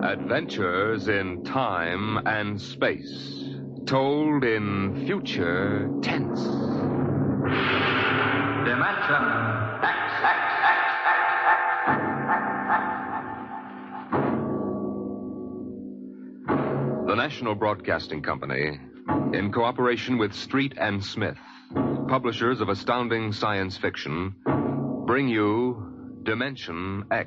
Adventures in time and space, told in future tense. Dimension X. The National Broadcasting Company, in cooperation with Street and Smith, publishers of astounding science fiction, bring you Dimension X.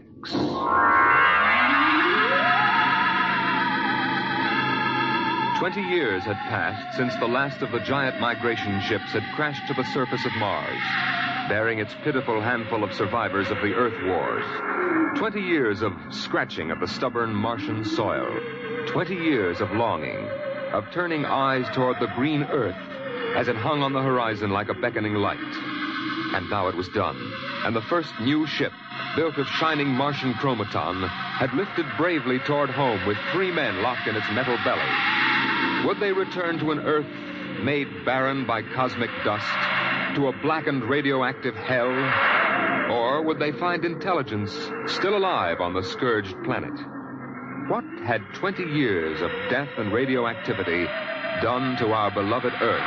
20 years had passed since the last of the giant migration ships had crashed to the surface of Mars, bearing its pitiful handful of survivors of the Earth Wars. 20 years of scratching at the stubborn Martian soil. 20 years of longing, of turning eyes toward the green Earth as it hung on the horizon like a beckoning light. And now it was done, and the first new ship, built of shining Martian chromaton, had lifted bravely toward home with 3 men locked in its metal belly. Would they return to an Earth made barren by cosmic dust, to a blackened radioactive hell? Or would they find intelligence still alive on the scourged planet? What had 20 years of death and radioactivity done to our beloved Earth?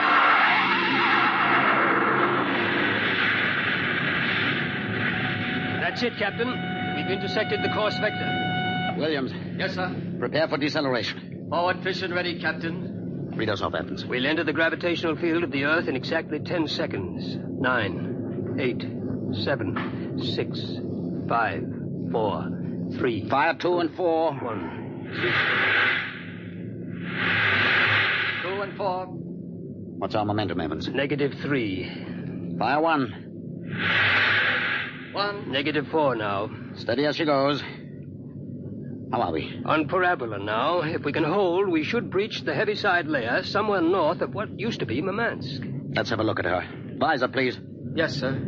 That's it, Captain. We've intersected the course vector. Williams. Yes, sir. Prepare for deceleration. Forward fission ready, Captain. Read us off, Evans. We'll enter the gravitational field of the Earth in exactly 10 seconds. 9, 8, 7, 6, 5, 4, 3. Fire 2 and 4. 1, 2 and 4. What's our momentum, Evans? -3. Fire 1. 1. -4 now. Steady as she goes. How are we? On parabola now. If we can hold, we should breach the heaviside layer somewhere north of what used to be Murmansk. Let's have a look at her. Visor, please. Yes, sir.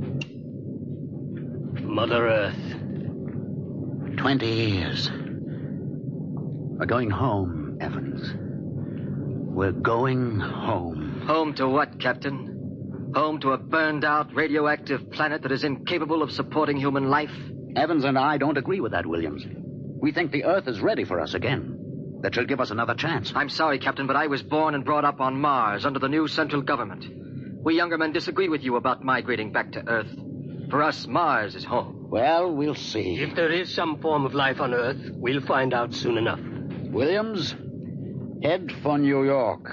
Mother Earth. 20 years. We're going home, Evans. We're going home. Home to what, Captain? Home to a burned-out radioactive planet that is incapable of supporting human life? Evans and I don't agree with that, Williams. We think the Earth is ready for us again. That she'll give us another chance. I'm sorry, Captain, but I was born and brought up on Mars under the new central government. We younger men disagree with you about migrating back to Earth. For us, Mars is home. Well, we'll see. If there is some form of life on Earth, we'll find out soon enough. Williams, head for New York.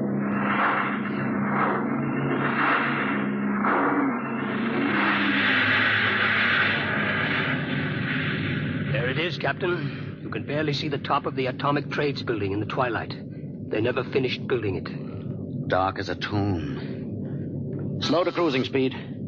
There it is, Captain. You can barely see the top of the Atomic Trades building in the twilight. They never finished building it. Dark as a tomb. Slow to cruising speed.